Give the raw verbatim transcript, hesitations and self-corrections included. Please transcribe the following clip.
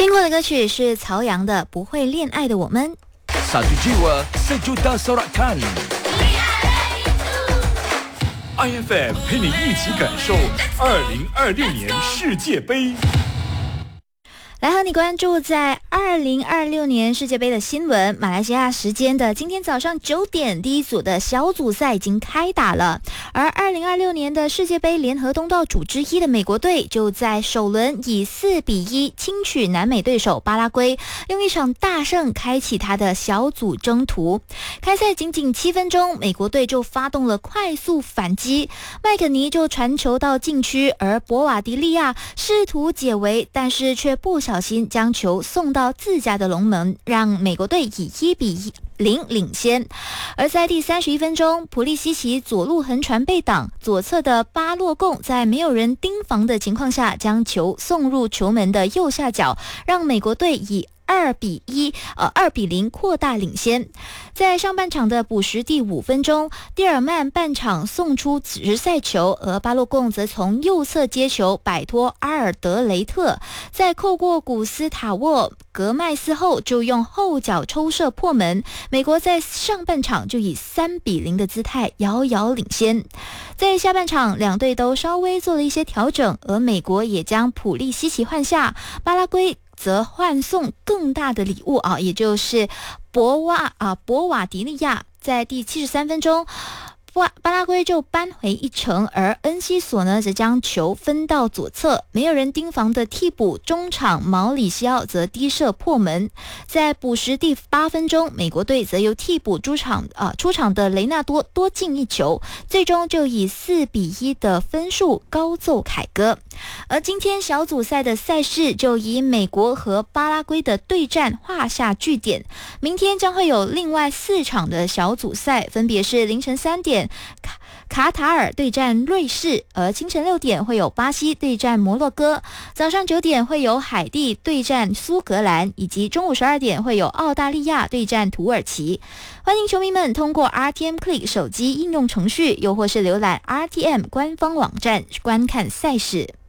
听过的歌曲是曹阳的《不会恋爱的我们》。 Satu jiwa, sejuta sorakan. I F M 陪你一起感受二零二六年世界杯。 来和你关注在二零二六年世界杯的新闻。马来西亚时间的今天早上九点，第一组的小组赛已经开打了，而二零二六年的世界杯联合东道主之一的美国队就在首轮以四比一轻取南美对手巴拉圭，用一场大胜开启他的小组征途。开赛仅仅七分钟，美国队就发动了快速反击，麦肯尼就传球到禁区，而博瓦迪利亚试图解围，但是却不小心将球送到自家的龙门，让美国队以一比零领先。而在第三十一分钟，普利西奇左路横传被挡，左侧的巴洛贡在没有人盯防的情况下，将球送入球门的右下角，让美国队以二比一，呃，二比零扩大领先。在上半场的补时第五分钟，蒂尔曼半场送出直塞球，而巴洛贡则从右侧接球摆脱阿尔德雷特，在扣过古斯塔沃格麦斯后，就用后脚抽射破门。美国在上半场就以三比零的姿态遥遥领先。在下半场，两队都稍微做了一些调整，而美国也将普利西奇换下，巴拉圭则换送更大的礼物啊，也就是博瓦啊博瓦迪利亚。在第七十三分钟，巴巴拉圭就扳回一城，而恩西索呢则将球分到左侧，没有人盯防的替补中场毛里西奥则低射破门。在补时第八分钟，美国队则由替补出场啊出场的雷纳多多进一球，最终就以四比一的分数高奏凯歌。而今天小组赛的赛事就以美国和巴拉圭的对战画下句点，明天将会有另外四场的小组赛，分别是凌晨三点卡卡塔尔对战瑞士，而清晨六点会有巴西对战摩洛哥，早上九点会有海地对战苏格兰，以及中午十二点会有澳大利亚对战土耳其。欢迎球迷们通过 R T M Click 手机应用程序，又或是浏览 R T M 官方网站观看赛事。